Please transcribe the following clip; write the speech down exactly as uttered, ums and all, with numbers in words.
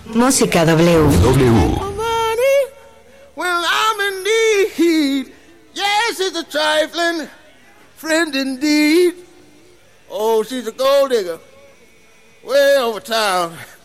Música W. W. Well, I'm in need. Yes, it's a trifling friend indeed. Oh, she's a gold digger way over town.